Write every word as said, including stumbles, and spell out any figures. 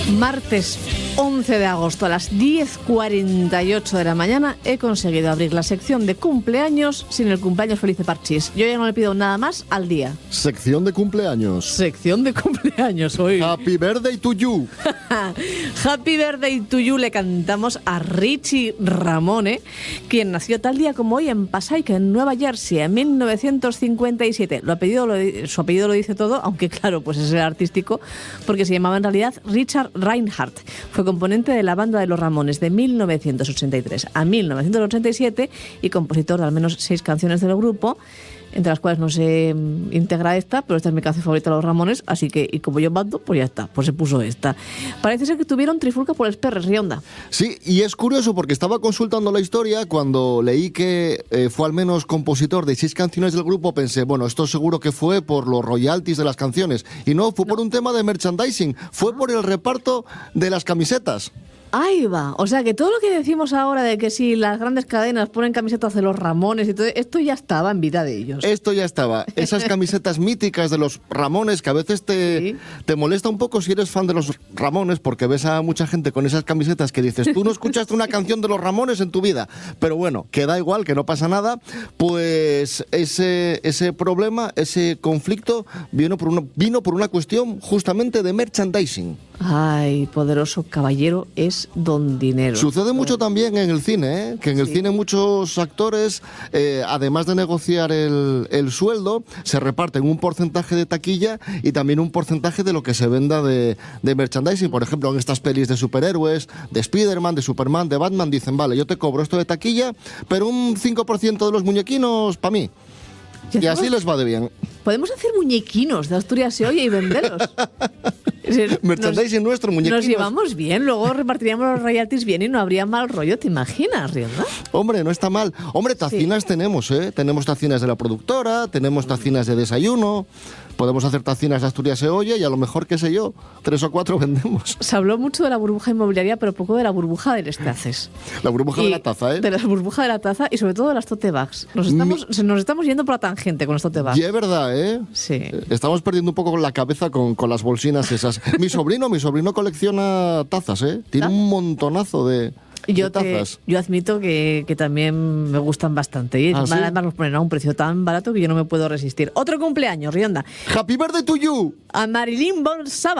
Martes once de agosto a las diez cuarenta y ocho de la mañana he conseguido abrir la sección de cumpleaños sin el cumpleaños feliz de Parchís. Yo ya no le pido nada más al día. Sección de cumpleaños. Sección de cumpleaños hoy. Happy birthday to you. Happy birthday to you le cantamos a Richie Ramone, quien nació tal día como hoy en Passaic, en Nueva Jersey, en mil novecientos cincuenta y siete. Lo apellido lo, su apellido lo dice todo, aunque claro, pues es el artístico, porque se llamaba en realidad Richard Reinhardt. Fue componente de la banda de los Ramones de mil novecientos ochenta y tres a mil novecientos ochenta y siete y compositor de al menos seis canciones del grupo, entre las cuales no se integra esta, pero esta es mi canción favorita de los Ramones, así que, y como yo mando, pues ya está, pues se puso esta. Parece ser que tuvieron trifulca por los perres, Rionda. Sí, y es curioso porque estaba consultando la historia, cuando leí que eh, fue al menos compositor de seis canciones del grupo, pensé, bueno, esto seguro que fue por los royalties de las canciones, y no, fue no. por un tema de merchandising, fue por el reparto de las camisetas. Ahí va, o sea que todo lo que decimos ahora de que si las grandes cadenas ponen camisetas de los Ramones y todo, esto ya estaba en vida de ellos. Esto ya estaba, esas camisetas míticas de los Ramones que a veces te, sí. te molesta un poco si eres fan de los Ramones, porque ves a mucha gente con esas camisetas que dices, tú no escuchaste una canción de los Ramones en tu vida, pero bueno, que da igual, que no pasa nada, pues ese, ese problema, ese conflicto vino por, una, vino por una cuestión justamente de merchandising. Ay, poderoso caballero es don dinero. Sucede mucho también en el cine, ¿eh? Que en el sí. cine muchos actores, eh, además de negociar el, el sueldo, se reparten un porcentaje de taquilla y también un porcentaje de lo que se venda de, de merchandising. Por ejemplo, en estas pelis de superhéroes, de Spider-Man, de Superman, de Batman, dicen, vale, yo te cobro esto de taquilla, pero un cinco por ciento de los muñequinos para mí. Y así les va de bien. Podemos hacer muñequinos de Asturias Se Oye y venderlos. Merchandising nuestro, muñequinos. Nos llevamos bien, luego repartiríamos los royalties bien y no habría mal rollo, ¿te imaginas, Rionda? Hombre, no está mal. Hombre, tacinas sí. tenemos, ¿eh? Tenemos tacinas de la productora, tenemos tacinas de desayuno, podemos hacer tacinas de Asturias Se Oye y a lo mejor, qué sé yo, tres o cuatro vendemos. Se habló mucho de la burbuja inmobiliaria, pero poco de la burbuja de los taces. La burbuja y de la taza, ¿eh? De la burbuja de la taza y sobre todo de las tote bags. Nos estamos, Mi... nos estamos yendo por la tangente con los tote bags. Y es verdad, ¿eh? Sí. Estamos perdiendo un poco la cabeza con, con las bolsinas esas. Mi sobrino, mi sobrino colecciona tazas, ¿eh? Tiene ¿Ah? un montonazo de... Yo, te, yo admito que, que también me gustan bastante. Y ¿Ah, además sí? los ponen a un precio tan barato que yo no me puedo resistir. Otro cumpleaños, Rionda. Happy birthday to you. A Marilyn Bolsava.